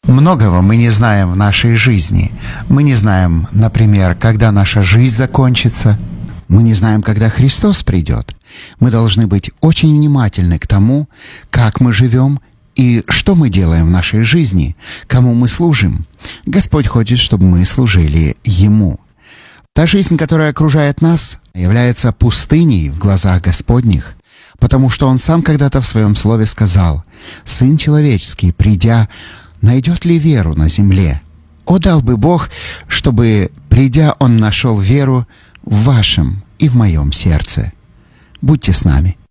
Многого мы не знаем в нашей жизни. Мы не знаем, например, когда наша жизнь закончится. Мы не знаем, когда Христос придет. Мы должны быть очень внимательны к тому, как мы живем и что мы делаем в нашей жизни, кому мы служим. Господь хочет, чтобы мы служили Ему. Та жизнь, которая окружает нас, является пустыней в глазах Господних, потому что Он сам когда-то в Своем Слове сказал: «Сын человеческий, придя, найдет ли веру на земле? О, дал бы Бог, чтобы, придя, Он нашел веру в вашем и в моем сердце». Будьте с нами.